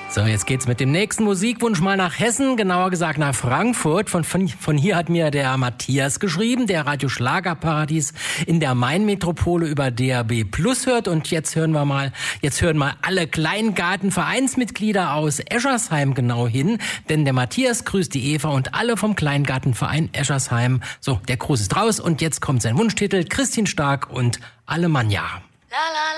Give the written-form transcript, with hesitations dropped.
So, jetzt geht's mit dem nächsten Musikwunsch mal nach Hessen, genauer gesagt nach Frankfurt. Von hier hat mir der Matthias geschrieben, der Radio Schlagerparadies in der Main-Metropole über DAB Plus hört. Und jetzt hören mal alle Kleingartenvereinsmitglieder aus Eschersheim genau hin. Denn der Matthias grüßt die Eva und alle vom Kleingartenverein Eschersheim. So, der Gruß ist raus und jetzt kommt sein Wunschtitel, Christine Stark und Alemannia. La la